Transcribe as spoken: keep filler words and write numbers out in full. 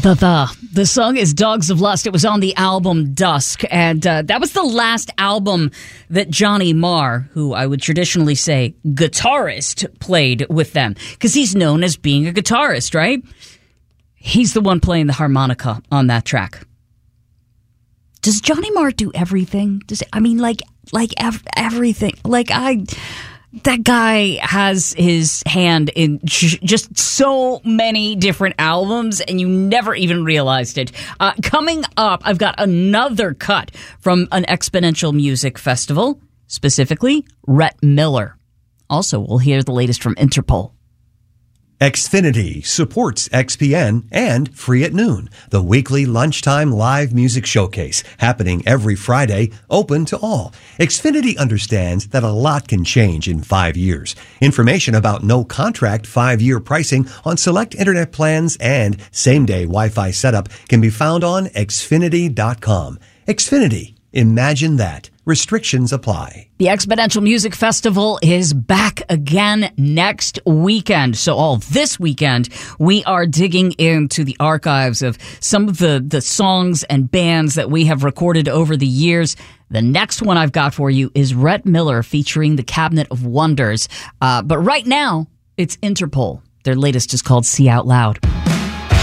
The The. The song is Dogs of Lust. It was on the album Dusk, and uh, that was the last album that Johnny Marr, who I would traditionally say guitarist, played with them, because he's known as being a guitarist, right? He's the one playing the harmonica on that track. Does Johnny Marr do everything? Does I mean, like, like ev- everything? Like I... That guy has his hand in j- just so many different albums, and you never even realized it. Uh, coming up, I've got another cut from an Exponential Music Festival, specifically Rhett Miller. Also, we'll hear the latest from Interpol. Xfinity supports X P N and Free at Noon, the weekly lunchtime live music showcase happening every Friday, open to all. Xfinity understands that a lot can change in five years. Information about no contract five-year pricing on select internet plans and same-day Wi-Fi setup can be found on Xfinity dot com. Xfinity. Imagine that. Restrictions apply. The Exponential Music Festival is back again next weekend. So all this weekend, we are digging into the archives of some of the, the songs and bands that we have recorded over the years. The next one I've got for you is Rhett Miller featuring the Cabinet of Wonders. Uh, but right now, it's Interpol. Their latest is called See Out Loud.